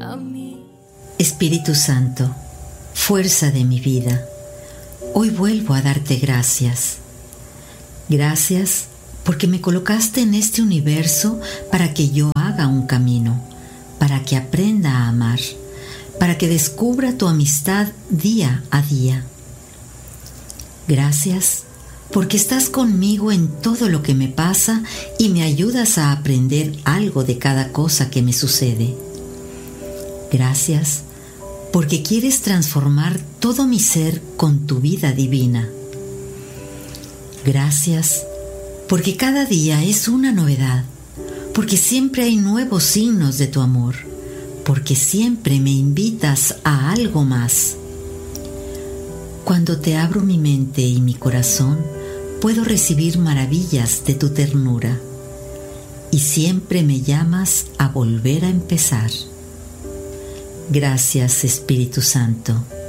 a mí. Espíritu Santo, fuerza de mi vida, hoy vuelvo a darte gracias. Gracias porque me colocaste en este universo para que yo haga un camino, para que aprenda a amar, para que descubra tu amistad día a día. Gracias porque estás conmigo en todo lo que me pasa y me ayudas a aprender algo de cada cosa que me sucede. Gracias porque quieres transformar todo mi ser con tu vida divina. Gracias porque cada día es una novedad, porque siempre hay nuevos signos de tu amor, porque siempre me invitas a algo más. Cuando te abro mi mente y mi corazón, puedo recibir maravillas de tu ternura, y siempre me llamas a volver a empezar. Gracias, Espíritu Santo.